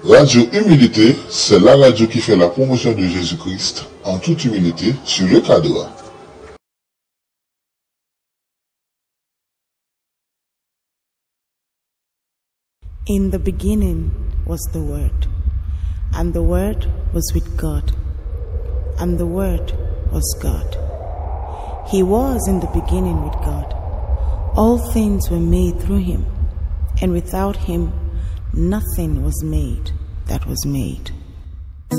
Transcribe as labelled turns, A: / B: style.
A: Radio Humilité, c'est la radio qui fait la promotion de Jésus-Christ en toute humilité sur le cadre.
B: In the beginning was the Word, and the Word was with God, and the Word was God. He was in the beginning with God. All things were made through him, and without him nothing was made that was made.